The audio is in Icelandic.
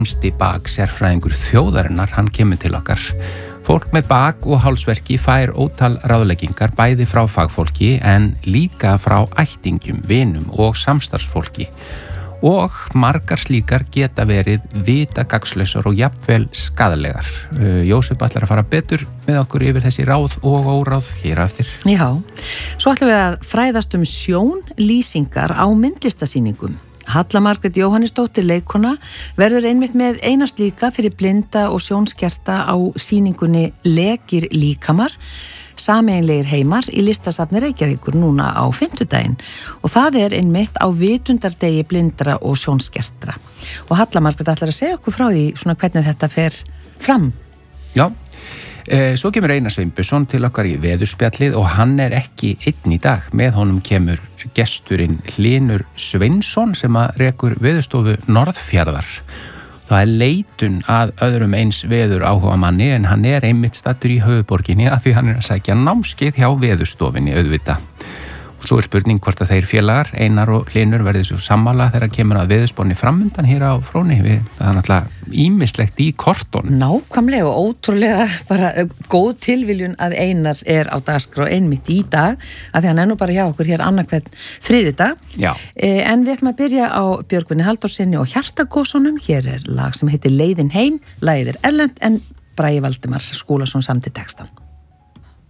bak sérfræðingur þjóðarinnar, hann kemur til okkar. Fólk með bak- og hálsverki fær ótal ráðleggingar bæði frá fagfólki en líka frá ættingjum, vinum og samstarfsfólki. Og margar slíkar geta verið vitagagnslausar og jafnvel skaðlegar. Jósef ætlar að fara betur með okkur yfir þessi ráð og óráð hér á eftir. Já, svo ætlum við að fræðast sjónlýsingar á myndlistasýningum. Halla Margrét Jóhannesdóttir leikkona verður einmitt með eina slíka fyrir blinda og sjónskerta á sýningunni Lekir líkamar, sameiginlegir heimar í listasafni Reykjavíkur núna á fimmtudaginn og það einmitt á vitundardegi blindra og sjónskertra. Og Halla Margrét ætlar að segja okkur frá því svona hvernig þetta fer fram. Já, svo kemur Einar Sveinbjörnsson til okkar í veðurspjallið og hann ekki einn í dag. Með honum kemur gesturinn Hlynur Sveinsson sem að rekur veðurstofu Norðfjarðar. Það leitun að öðrum eins veður áhuga manni en hann einmitt staddur í höfuðborginni af því hann að sækja námskeið hjá veðurstofinni auðvitað. Og svo spurning hvort að þeir félagar, Einar og Hlynur, verði svo sammála þegar kemur að veðurspánni framundan hér á Fróni. Það náttúrulega ýmislegt í kortun. Nákvæmlega og ótrúlega bara góð tilviljun að Einar á dagskrá einmitt í dag af því hann nú bara hjá okkur hér annarkvæmt þriðjudag. Já. En við ætlum að byrja á Björgvini Halldórsinni og Hjartagósunum. Hér lag sem heitir Leiðin heim, lagið erlent en Bragi Valdimar Skúlason samdi textan.